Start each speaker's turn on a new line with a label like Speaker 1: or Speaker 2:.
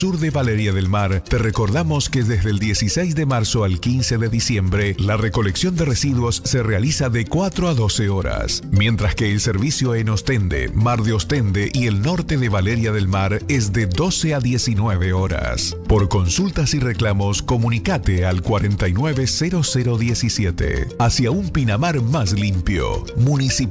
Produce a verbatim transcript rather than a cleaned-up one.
Speaker 1: Sur de Valeria del Mar, te recordamos que desde el dieciséis de marzo al quince de diciembre, la recolección de residuos se realiza de cuatro a doce horas, mientras que el servicio en Ostende, Mar de Ostende y el norte de Valeria del Mar es de doce a diecinueve horas. Por consultas y reclamos, comunicate al cuarenta y nueve cero cero diecisiete. Hacia un Pinamar más limpio. Municipal